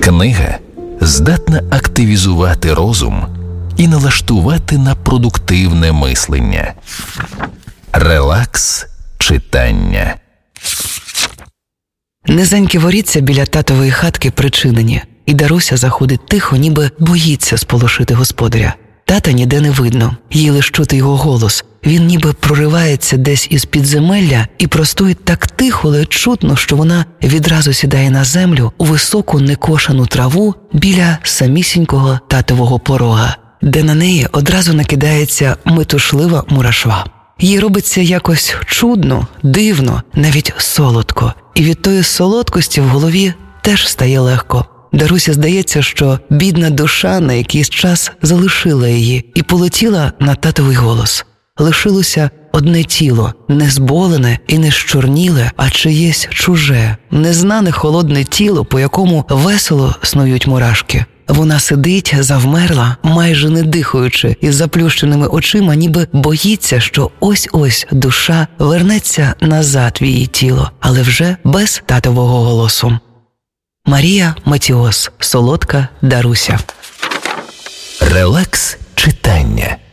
Книга здатна активізувати розум і налаштувати на продуктивне мислення. Релакс читання. Низенькі воріття біля татової хатки причинені, і Даруся заходить тихо, ніби боїться сполошити господаря. Тата ніде не видно, їй лиш чути його голос. Він ніби проривається десь із підземелля і простоїть так тихо, але чутно, що вона відразу сідає на землю у високу некошену траву біля самісінького татового порога, де на неї одразу накидається метушлива мурашва. Їй робиться якось чудно, дивно, навіть солодко. І від тої солодкості в голові теж стає легко. Дарусі здається, що бідна душа на якийсь час залишила її і полетіла на татовий голос. Лишилося одне тіло, не зболене і не щорніле, а чиєсь чуже, незнане холодне тіло, по якому весело снують мурашки. Вона сидить, завмерла, майже не дихаючи, із заплющеними очима, ніби боїться, що ось-ось душа вернеться назад в її тіло, але вже без татового голосу. Марія Матіос. Солодка Даруся. Релакс читання.